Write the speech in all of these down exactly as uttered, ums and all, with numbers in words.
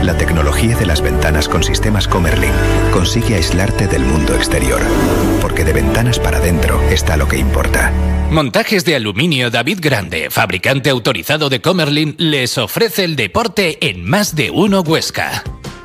La tecnología de las ventanas con sistemas Comerlin consigue aislarte del mundo exterior, porque de ventanas para adentro está lo que importa. Montajes de aluminio David Grande, fabricante autorizado de Comerlin, les ofrece el deporte en Más de Uno Huesca.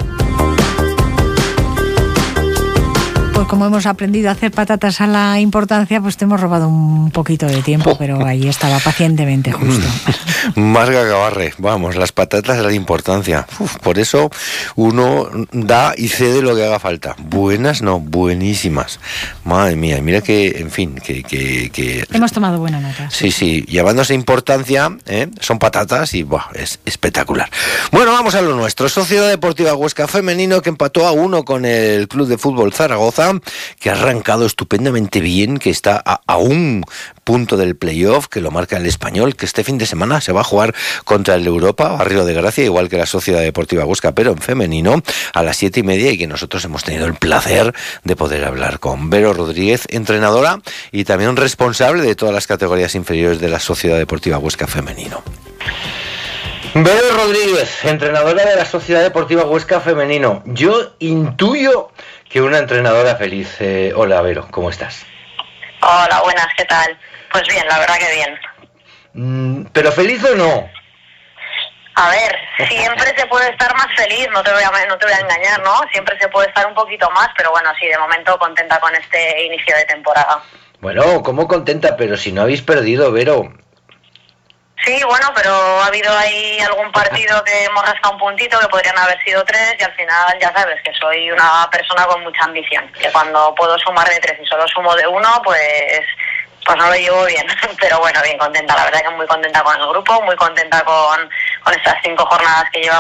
Pues como hemos aprendido a hacer patatas a la importancia, pues te hemos robado un poquito de tiempo, oh. pero ahí estaba pacientemente justo. Marga Gabarre, vamos, las patatas a la importancia. Uf, por eso uno da y cede lo que haga falta. Buenas, no, buenísimas. Madre mía, mira que, en fin, que... que, que... Hemos tomado buena nota. Sí, sí, llevándose importancia, ¿eh? Son patatas y buah, es espectacular. Bueno, vamos a lo nuestro. Sociedad Deportiva Huesca Femenino, que empató a uno con el Club de Fútbol Zaragoza, que ha arrancado estupendamente bien, que está a, a un punto del playoff, que lo marca el Español, que este fin de semana se va a jugar contra el Europa, Barrio de Gracia, igual que la Sociedad Deportiva Huesca, pero en femenino, a las siete y media, y que nosotros hemos tenido el placer de poder hablar con Vero Rodríguez, entrenadora y también responsable de todas las categorías inferiores de la Sociedad Deportiva Huesca Femenino. Vero Rodríguez, entrenadora de la Sociedad Deportiva Huesca Femenino. Yo intuyo que una entrenadora feliz. Eh, hola, Vero, ¿cómo estás? Hola, buenas, ¿qué tal? Pues bien, la verdad que bien. Mm, ¿Pero feliz o no? A ver, siempre se puede estar más feliz, no te voy a, no te voy a engañar, ¿no? Siempre se puede estar un poquito más, pero bueno, sí, de momento contenta con este inicio de temporada. Bueno, ¿cómo contenta? Pero si no habéis perdido, Vero. Sí, bueno, pero ha habido ahí algún partido que hemos rascado un puntito, que podrían haber sido tres, y al final ya sabes que soy una persona con mucha ambición, que cuando puedo sumar de tres y solo sumo de uno, pues pues no lo llevo bien. Pero bueno, bien contenta, la verdad que muy contenta con el grupo, muy contenta con, con estas cinco jornadas que llevamos